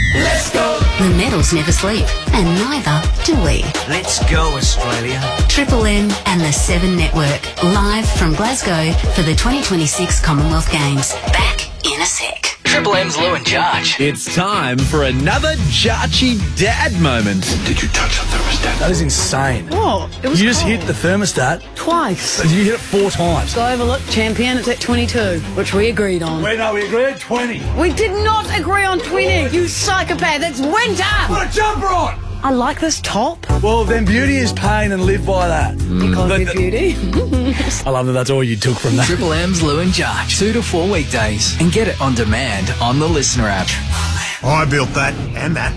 Let's go. The medals never sleep, and neither do we. Let's go, Australia. Triple M and the 7 Network, live from Glasgow for the 2026 Commonwealth Games. Back in a sec. Triple M's Lou and Jarch. It's time for another Jarchy Dad moment. Did you touch the thermostat? That is insane. Oh, it was You just cold. hit the thermostat. Twice. You hit it 4 times. So overlook champion, it's at 22, which we agreed on. We agreed 20. We did not agree on 20, you psychopath. It's winter. Put a jumper on! I like this top. Well, then beauty is pain and live by that. Because of beauty. I love that that's all you took from that. Triple M's Lou and Jarch. 2 to 4 weekdays. And get it on demand on the Listener app. I built that, and that,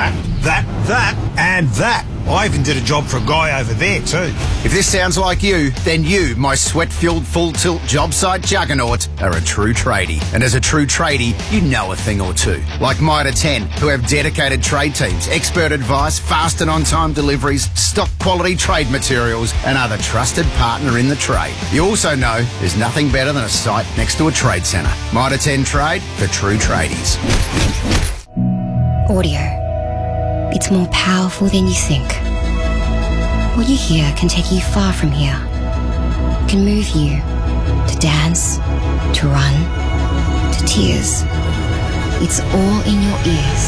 and that. I even did a job for a guy over there too. If this sounds like you, then you, my sweat-filled full-tilt job site juggernaut, are a true tradie. And as a true tradie, you know a thing or two. Like Mitre 10, who have dedicated trade teams, expert advice, fast and on-time deliveries, stock quality trade materials, and are the trusted partner in the trade. You also know there's nothing better than a site next to a trade centre. Mitre 10 Trade for true tradies. Audio. It's more powerful than you think. What you hear can take you far from here. Can move you to dance, to run, to tears. It's all in your ears.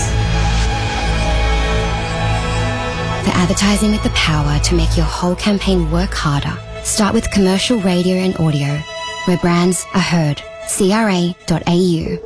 For advertising with the power to make your whole campaign work harder, start with commercial radio and audio, where brands are heard. CRA.au.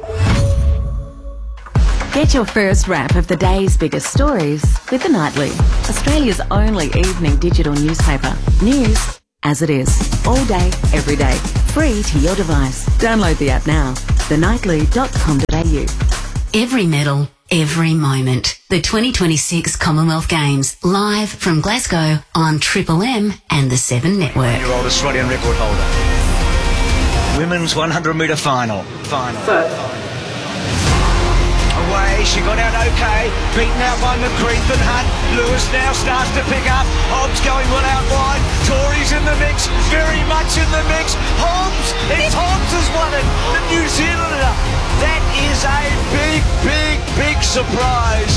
Get your first wrap of the day's biggest stories with The Nightly, Australia's only evening digital newspaper. News as it is, all day, every day, free to your device. Download the app now, thenightly.com.au. Every medal, every moment. The 2026 Commonwealth Games, live from Glasgow on Triple M and the 7 Network. Year-old Australian record holder. Women's 100-metre final. Away, she got out okay, beaten out by McCreath and Hunt. Lewis now starts to pick up. Hobbs going well out wide. Tory's in the mix, very much in the mix. Hobbs has won it, the New Zealander. That is a big surprise.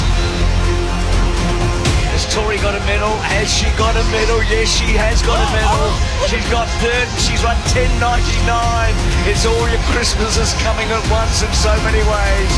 Has Tory got a medal? Has she got a medal? Yes, she has got a medal. She's got third. She's won 10.99. It's all your Christmases coming at once in so many ways.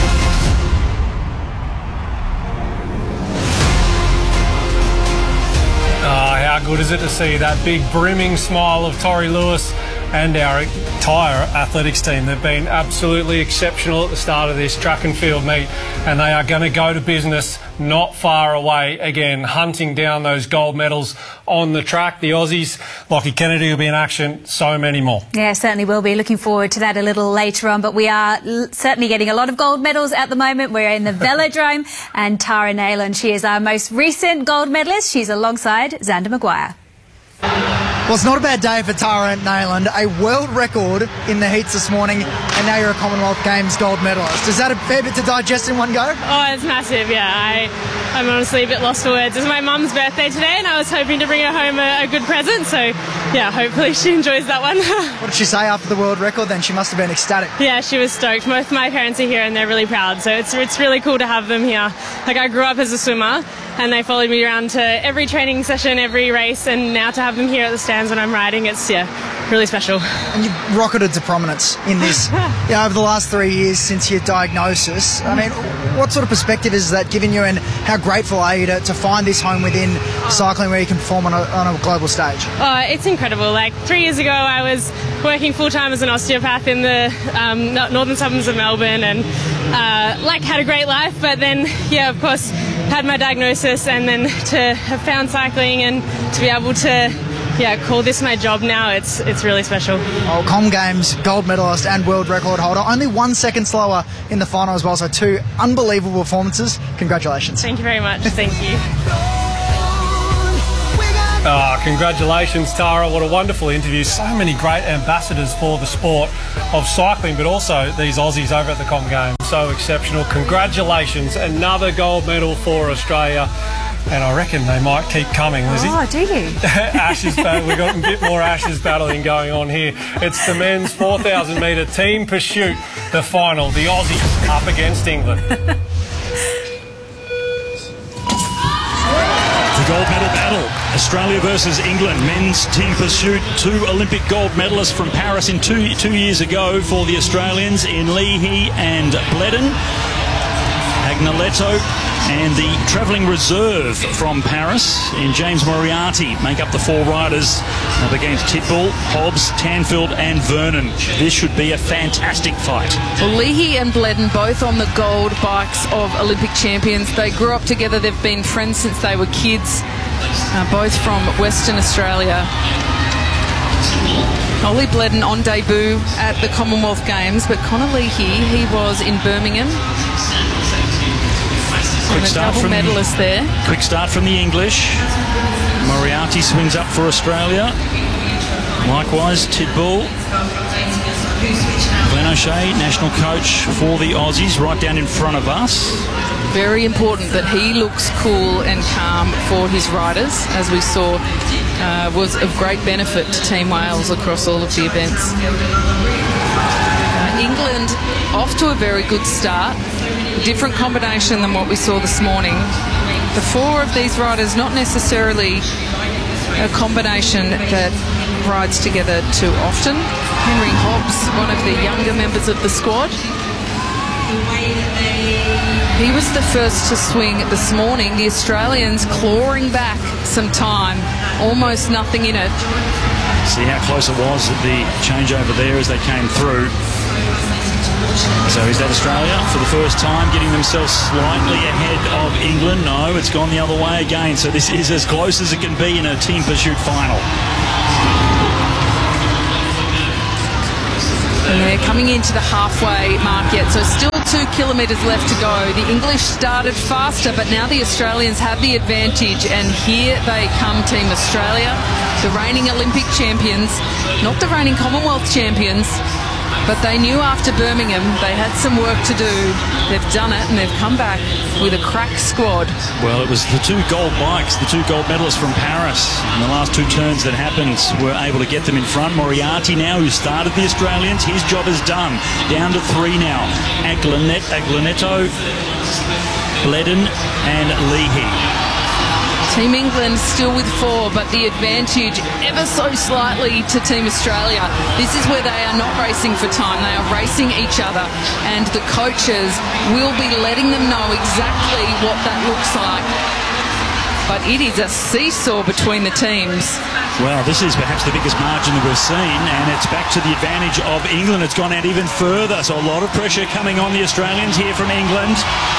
How good is it to see that big brimming smile of Tory Lewis and our entire athletics team. They've been absolutely exceptional at the start of this track and field meet, and they are going to go to business not far away again, hunting down those gold medals on the track. The Aussies, Lockie Kennedy will be in action, so many more. Yeah, certainly will be. Looking forward to that a little later on, but we are certainly getting a lot of gold medals at the moment. We're in the velodrome, and Tara Nayland, she is our most recent gold medalist. She's alongside Xander Maguire. Well, it's not a bad day for Tara Nayland. A world record in the heats this morning, and now you're a Commonwealth Games gold medalist. Is that a fair bit to digest in one go? Oh, it's massive, yeah. I'm honestly a bit lost for words. It's my mum's birthday today, and I was hoping to bring her home a good present, so yeah, hopefully she enjoys that one. What did she say after the world record then? She must have been ecstatic. Yeah, she was stoked. Both my parents are here and they're really proud, so it's really cool to have them here. Like, I grew up as a swimmer, and they followed me around to every training session, every race, and now to have them here at the stands when I'm riding, it's, yeah, really special. And you've rocketed to prominence in this over the last 3 years since your diagnosis. I mean, what sort of perspective is that given you, and how grateful are you to find this home within cycling where you can perform on a global stage? Oh, it's incredible. Like, 3 years ago I was working full-time as an osteopath in the northern suburbs of Melbourne, and had a great life, but then, yeah, of course, had my diagnosis, and then to have found cycling and to be able to call this my job now, it's really special. Oh, Com Games gold medalist and world record holder, only 1 second slower in the final as well, so 2 unbelievable performances. Congratulations. Thank you very much. Thank you. Congratulations, Tara. What a wonderful interview. So many great ambassadors for the sport of cycling, but also these Aussies over at the Com Games. So exceptional. Congratulations. Another gold medal for Australia. And I reckon they might keep coming, Lizzie. Oh, do you? Ashes battle. We've got a bit more Ashes battling going on here. It's the men's 4,000 metre team pursuit, the final. The Aussies up against England. Australia versus England, men's team pursuit. 2 Olympic gold medalists from Paris in two years ago for the Australians in Leahy and Bledden. Agnoletto and the travelling reserve from Paris in James Moriarty make up the 4 riders up against Tidball, Hobbs, Tanfield and Vernon. This should be a fantastic fight. Well, Leahy and Bledden both on the gold bikes of Olympic champions. They grew up together. They've been friends since they were kids, both from Western Australia. Ollie Bledden on debut at the Commonwealth Games, but Connor Leahy, he was in Birmingham. Quick start double medalist there. Quick start from the English. Moriarty swings up for Australia. Likewise, Tidball. Glenn O'Shea, national coach for the Aussies, right down in front of us. Very important that he looks cool and calm for his riders, as we saw was of great benefit to Team Wales across all of the events. England off to a very good start. Different combination than what we saw this morning. The 4 of these riders, not necessarily a combination that rides together too often. Henry Hobbs, one of the younger members of the squad. He was the first to swing this morning. The Australians clawing back some time, almost nothing in it. See how close it was at the changeover there as they came through. So is that Australia for the first time getting themselves slightly ahead of England? No, it's gone the other way again. So this is as close as it can be in a team pursuit final. And they're coming into the halfway mark yet, so still 2 kilometres left to go. The English started faster, but now the Australians have the advantage, and here they come, Team Australia, the reigning Olympic champions, not the reigning Commonwealth champions. But they knew after Birmingham they had some work to do. They've done it and they've come back with a crack squad. Well, it was the 2 gold bikes, the 2 gold medalists from Paris. In the last 2 turns that happened were able to get them in front. Moriarty now, who started the Australians, his job is done. Down to 3 now. Agnoletto, Bledden and Leahy. Team England still with 4, but the advantage ever so slightly to Team Australia. This is where they are not racing for time. They are racing each other, and the coaches will be letting them know exactly what that looks like. But it is a seesaw between the teams. Well, this is perhaps the biggest margin that we've seen, and it's back to the advantage of England. It's gone out even further, so a lot of pressure coming on the Australians here from England.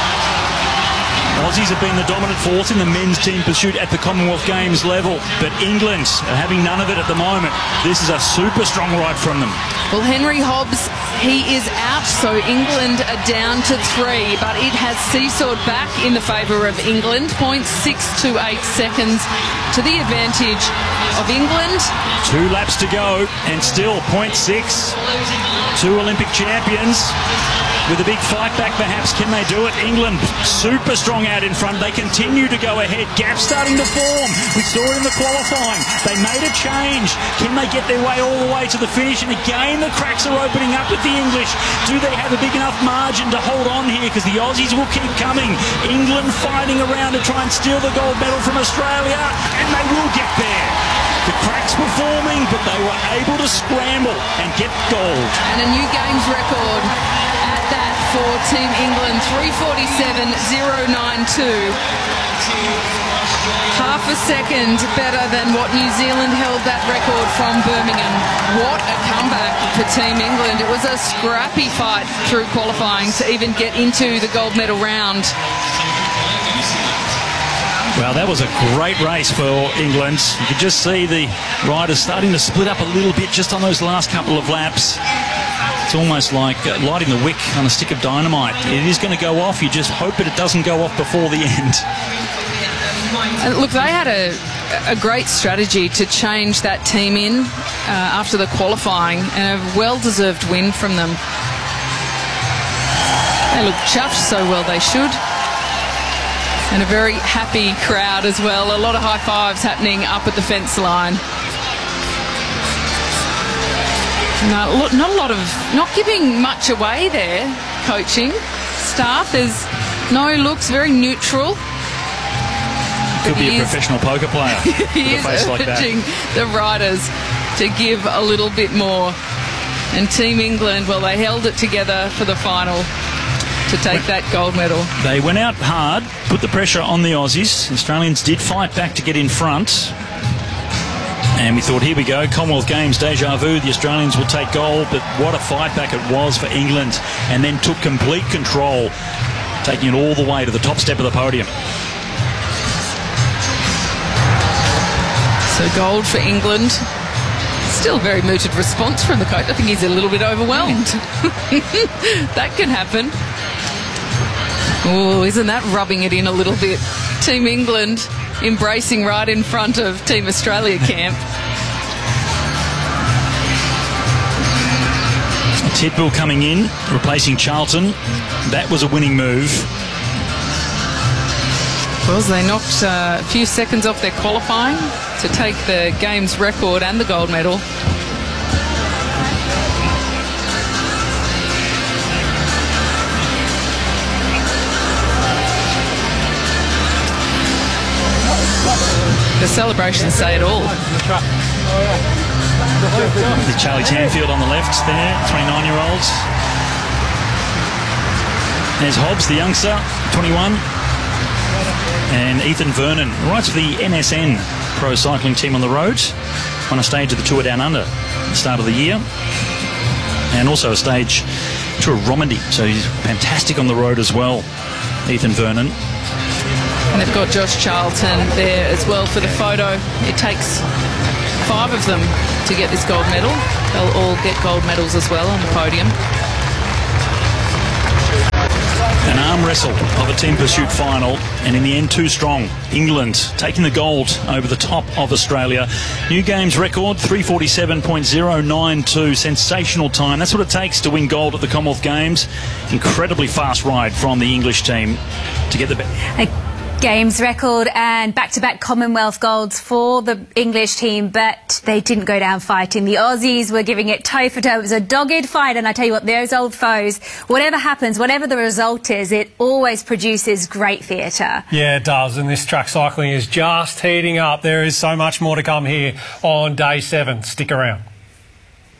Aussies have been the dominant force in the men's team pursuit at the Commonwealth Games level, but England are having none of it at the moment. This is a super strong ride from them. Well, Henry Hobbs, he is out, so England are down to 3, but it has seesawed back in the favour of England. 0.628 seconds to the advantage of England. 2 laps to go, and still 0.6. 2 Olympic champions. With a big fight back, perhaps, can they do it? England super strong out in front. They continue to go ahead. Gaps starting to form. We saw it in the qualifying. They made a change. Can they get their way all the way to the finish? And again, the cracks are opening up with the English. Do they have a big enough margin to hold on here? Because the Aussies will keep coming. England fighting around to try and steal the gold medal from Australia, and they will get there. The cracks were forming, but they were able to scramble and get gold. And a new games record at that for Team England, 3:47.092. Half a second better than what New Zealand held that record from Birmingham. What a comeback for Team England. It was a scrappy fight through qualifying to even get into the gold medal round. Well, that was a great race for England. You could just see the riders starting to split up a little bit just on those last couple of laps. It's almost like lighting the wick on a stick of dynamite. It is going to go off. You just hope that it doesn't go off before the end. Look, they had a great strategy to change that team in after the qualifying, and a well-deserved win from them. They look chuffed, so well they should. And a very happy crowd as well. A lot of high fives happening up at the fence line. No, not a lot of, not giving much away there, coaching staff. There's no looks, very neutral. Could be a professional poker player. He is urging the riders to give a little bit more. And Team England, well, they held it together for the final to take that gold medal. They went out hard, put the pressure on the Aussies. Australians did fight back to get in front. And we thought, here we go, Commonwealth Games, deja vu, the Australians will take gold, but what a fight back it was for England, and then took complete control, taking it all the way to the top step of the podium. So gold for England. Still a very mooted response from the coach. I think he's a little bit overwhelmed. That can happen. Oh, isn't that rubbing it in a little bit? Team England embracing right in front of Team Australia camp. Tidwell coming in, replacing Charlton. That was a winning move. Well, they knocked a few seconds off their qualifying to take the games record and the gold medal. The celebrations say it all. There's Charlie Tanfield on the left there, 29-year-olds. There's Hobbs, the youngster, 21. And Ethan Vernon rides for the NSN Pro Cycling Team on the road. On a stage of the Tour Down Under at the start of the year. And also a stage Tour of Romandy. So he's fantastic on the road as well, Ethan Vernon. And they've got Josh Charlton there as well for the photo. It takes 5 of them to get this gold medal. They'll all get gold medals as well on the podium. An arm wrestle of a team pursuit final, and in the end, too strong. England taking the gold over the top of Australia. New games record 3:47.092. Sensational time. That's what it takes to win gold at the Commonwealth Games. Incredibly fast ride from the English team to get the Games record and back-to-back Commonwealth golds for the English team, but they didn't go down fighting. The Aussies were giving it toe for toe. It was a dogged fight, and I tell you what, those old foes, whatever happens, whatever the result is, it always produces great theatre. Yeah, it does, and this track cycling is just heating up. There is so much more to come here on day 7. Stick around.